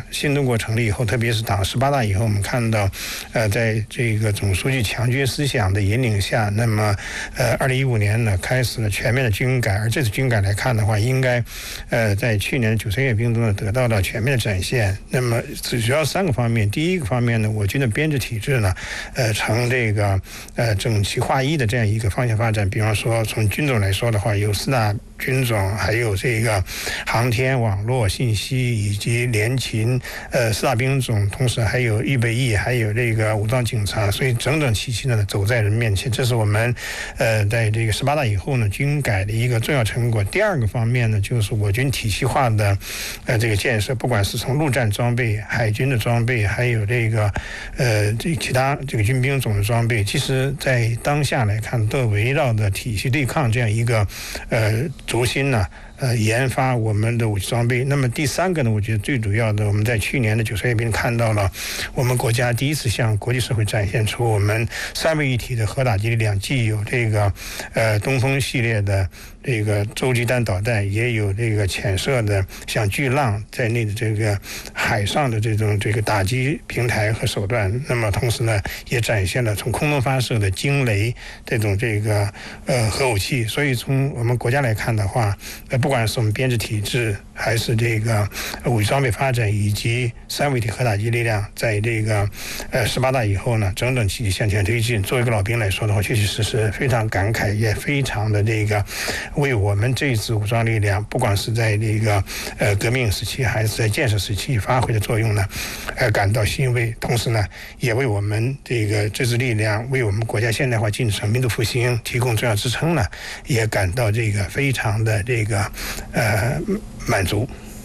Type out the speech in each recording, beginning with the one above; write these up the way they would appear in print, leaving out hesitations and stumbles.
新中国成立以后，特别是党18大以后，我们看到，在这个总书记强军思想的引领下，那么2015年呢开始了全面的军改，而这次军改来看的话，应该在去年的9·3阅兵中呢得到了全面的展现。那么主要3个方面，第一个方面呢，我军的编制体制呢，呈这个整齐划一的这样一个方向发展。比方说，从军种来说的话，有4大军种，还有这个航天、网络、信息以及联勤4大兵种，同时还有预备役，还有这个武装警察，所以整整齐齐的走在人面前。这是我们在这个18大以后呢军改的一个重要成果。第2个方面呢，就是我军体系化的这个建设，不管是从陆战装备、海军的装备，还有这个其他这个军兵种的装备，其实在当下来看，都围绕着体系对抗这样一个轴心呢。研发我们的武器装备。那么第3个呢，我觉得最主要的，我们在去年的9·3阅兵看到了我们国家第一次向国际社会展现出我们3位一体的核打击力量，既有这个东风系列的这个洲际弹导弹，也有这个潜射的像巨浪在内的这个海上的这个打击平台和手段。那么同时呢，也展现了从空中发射的惊雷这种核武器。所以从我们国家来看的话，不管是我们编制体制，还是这个武器装备发展，以及3位一体核打击力量，在这个18大以后呢，整整齐齐向前推进。作为一个老兵来说的话，确确实实非常感慨，也非常的为我们这一支武装力量，不管是在这个革命时期，还是在建设时期发挥的作用呢，感到欣慰。同时呢，也为我们这支力量，为我们国家现代化进程、民族复兴提供重要支撑呢，也感到非常的满足。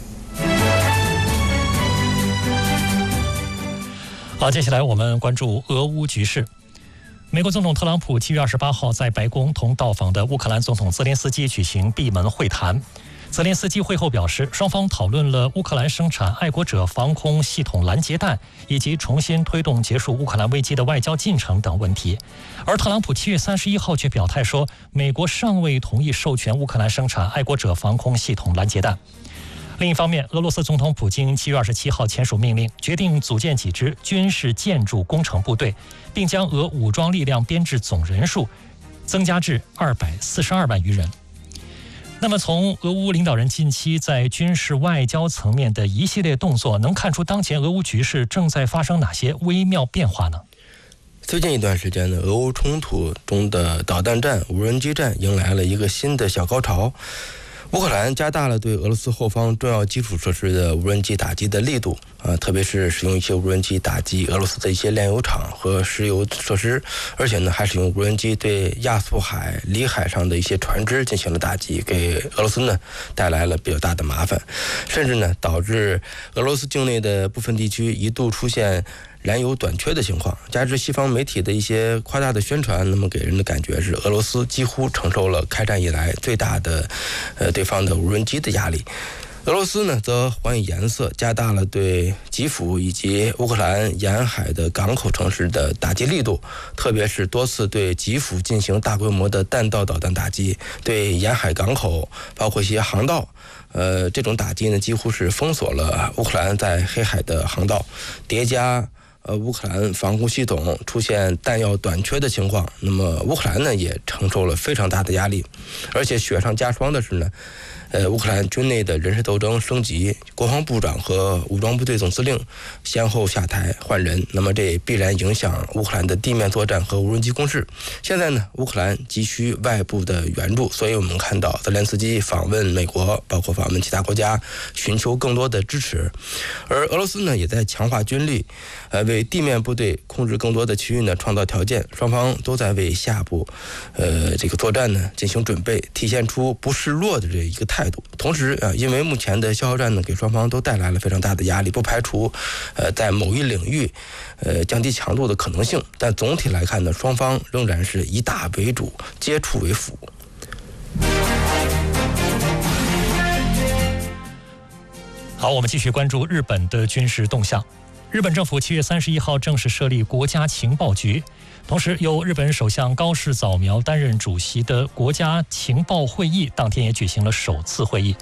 好，接下来我们关注俄乌局势。美国总统特朗普7月28号在白宫同到访的乌克兰总统泽连斯基举行闭门会谈。泽连斯基会后表示，双方讨论了乌克兰生产爱国者防空系统拦截弹，以及重新推动结束乌克兰危机的外交进程等问题。而特朗普7月31号却表态说，美国尚未同意授权乌克兰生产爱国者防空系统拦截弹。另一方面，俄罗斯总统普京7月27号签署命令，决定组建几支军事建筑工程部队，并将俄武装力量编制总人数增加至242万余人。那么从俄乌领导人近期在军事外交层面的一系列动作，能看出当前俄乌局势正在发生哪些微妙变化呢？ 最近一段时间呢，俄乌冲突中的导弹战、无人机战迎来了一个新的小高潮。乌克兰加大了对俄罗斯后方重要基础设施的无人机打击的力度特别是使用一些无人机打击俄罗斯的一些炼油厂和石油设施，而且呢还使用无人机对亚速海、里海上的一些船只进行了打击，给俄罗斯呢带来了比较大的麻烦，甚至呢导致俄罗斯境内的部分地区一度出现燃油短缺的情况，加之西方媒体的一些夸大的宣传，那么给人的感觉是俄罗斯几乎承受了开战以来最大的对方的无人机的压力。俄罗斯呢则还以颜色，加大了对基辅以及乌克兰沿海的港口城市的打击力度，特别是多次对基辅进行大规模的弹道导弹打击，对沿海港口包括一些航道这种打击呢几乎是封锁了乌克兰在黑海的航道，叠加乌克兰防空系统出现弹药短缺的情况，那么乌克兰呢也承受了非常大的压力，而且雪上加霜的是呢乌克兰军内的人事斗争升级，国防部长和武装部队总司令先后下台换人，那么这也必然影响乌克兰的地面作战和无人机攻势。现在呢，乌克兰急需外部的援助，所以我们看到泽连斯基访问美国，包括访问其他国家，寻求更多的支持。而俄罗斯呢，也在强化军力，为地面部队控制更多的区域呢创造条件。双方都在为下步这个作战呢进行准备，体现出不示弱的这一个态度。同时因为目前的消耗战呢给双方都带来了非常大的压力，不排除在某一领域降低强度的可能性，但总体来看呢，双方仍然是以打为主，接触为辅。 好，我们继续关注日本的军事动向。日本政府7月31号正式设立国家情报局，同时由日本首相高市早苗担任主席的国家情报会议当天也举行了首次会议。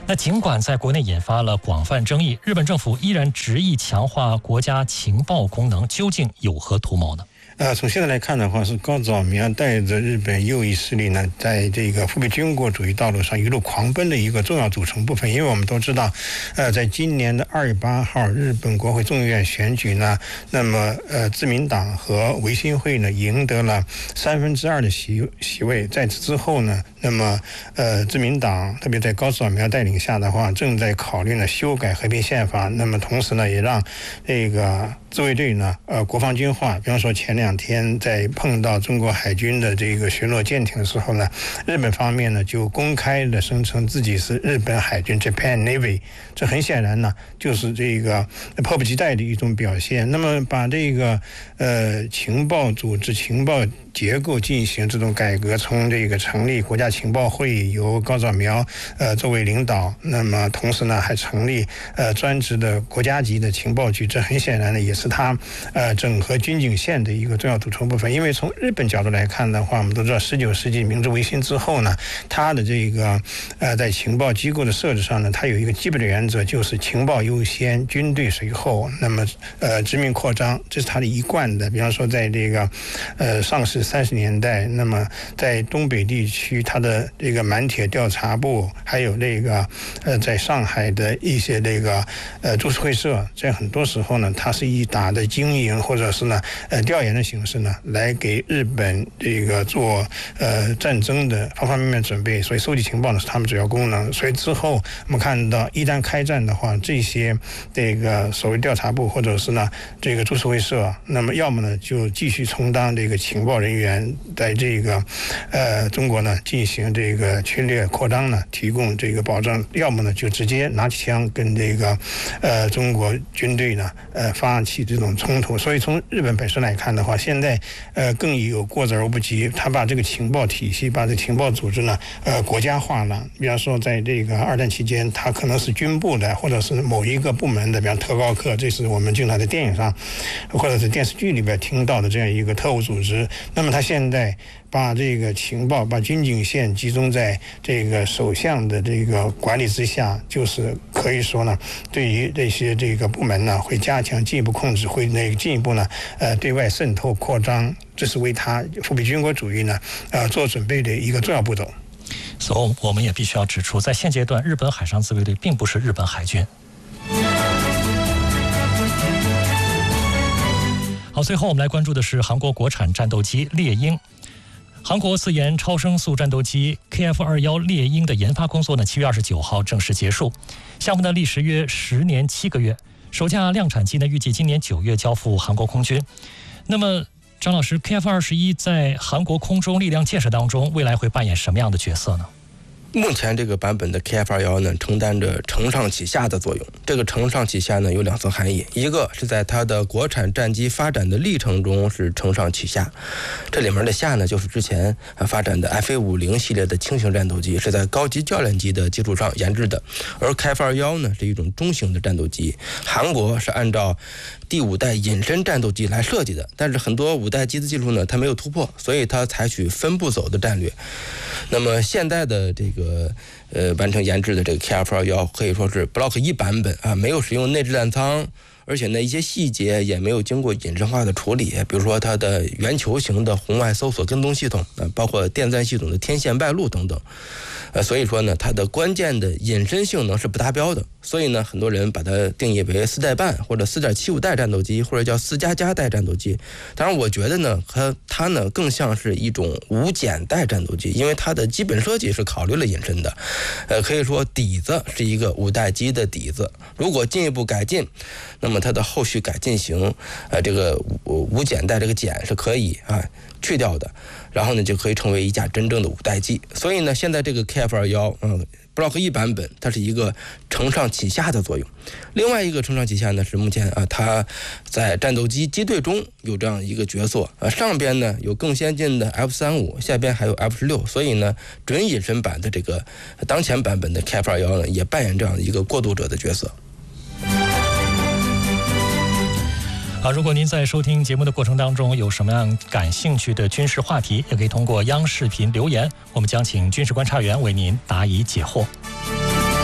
那尽管在国内引发了广泛争议，日本政府依然执意强化国家情报功能，究竟有何图谋呢？ 从现在来看的话，是高早苗带着日本右翼势力呢，在这个复辟军国主义道路上一路狂奔的一个重要组成部分。因为我们都知道，在今年的2月8号日本国会众议院选举呢，那么自民党和维新会呢赢得了2/3的席位。在此之后呢，那么自民党特别在高早苗带领下的话，正在考虑呢修改和平宪法，那么同时呢也让这个自卫队呢国防军化。比方说前2天在碰到中国海军的这个巡逻舰艇的时候呢，日本方面呢就公开的声称自己是日本海军 Japan Navy， 这很显然呢就是这个迫不及待的一种表现。那么把这个情报组织、情报结构进行这种改革，从这个成立国家情报会由高早苗作为领导，那么同时呢还成立专职的国家级的情报局，这很显然呢也是他整合军警线的一个重要组成部分。因为从日本角度来看的话，我们都知道19世纪明治维新之后呢，它的这个在情报机构的设置上呢，它有一个基本的原则，就是情报优先，军队随后，那么殖民扩张，这是它的一贯的。比方说在这个上世30年代，那么在东北地区，它的这个满铁调查部，还有这个在上海的一些这个株式会社，在很多时候呢，它是以打的经营或者是呢调研的形式呢，来给日本这个做战争的方方面面准备。所以收集情报呢是他们主要功能。所以之后我们看到，一旦开战的话，这些这个所谓调查部或者是呢这个株式会社，那么要么呢就继续充当这个情报人员，在这个中国呢进行这个侵略扩张呢提供这个保障，要么呢就直接拿起枪跟这个中国军队呢发起这种冲突。所以从日本本身来看的话，现在更有过之而不及，他把这个情报体系、把这个情报组织呢国家化了。比方说在这个2战期间，它可能是军部的，或者是某一个部门的，比方特高课，这是我们经常在电影上或者是电视剧里边听到的这样一个特务组织。那么他现在把这个情报、把军警线集中在这个首相的这个管理之下，就是可以说呢，对于这些这个部门呢，会加强进一步控制，会进一步呢对外渗透扩张，这是为他复辟军国主义呢做准备的一个重要步骤。 所以我们也必须要指出，在现阶段，日本海上自卫队并不是日本海军。好，最后我们来关注的是韩国国产战斗机猎鹰。韩国自研超声速战斗机 KF-21猎鹰的研发工作呢，7月29号正式结束。项目呢历时约10年7个月，首架量产机呢预计今年9月交付韩国空军。那么张老师 ，KF-21在韩国空中力量建设当中，未来会扮演什么样的角色呢？ 目前这个版本的 KF-21呢，承担着承上启下的作用。这个承上启下呢，有2层含义，一个是在它的国产战机发展的历程中是承上启下，这里面的下呢，就是之前发展的 FA50系列的轻型战斗机，是在高级教练机的基础上研制的。而 KF-21呢，是一种中型的战斗机，韩国是按照第5代隐身战斗机来设计的，但是很多5代机的技术呢，它没有突破，所以它采取分步走的战略。那么现在的这个完成研制的这个 KF-21可以说是 Block 1版本啊，没有使用内置弹舱，而且呢一些细节也没有经过隐身化的处理，比如说它的圆球形的红外搜索跟踪系统，包括电钻系统的天线败露等等。所以说呢，它的关键的隐身性能是不达标的，所以呢，很多人把它定义为4代半或者4.75代战斗机，或者叫4++代战斗机。当然，我觉得呢，它呢更像是一种无减代战斗机，因为它的基本设计是考虑了隐身的，可以说底子是一个5代机的底子。如果进一步改进，那么它的后续改进型，这个无减代这个减是可以去掉的，然后呢就可以成为一架真正的5代机。所以呢，现在这个 KF-21Block 1版本，它是一个承上启下的作用。另外一个承上启下呢，是目前它在战斗机机队中有这样一个角色，上边呢有更先进的 F-35，下边还有 F-16，所以呢，准隐身版的这个当前版本的 KF-21呢，也扮演这样的一个过渡者的角色。 如果您在收听节目的过程当中有什么样感兴趣的军事话题，也可以通过央视频留言，我们将请军事观察员为您答疑解惑。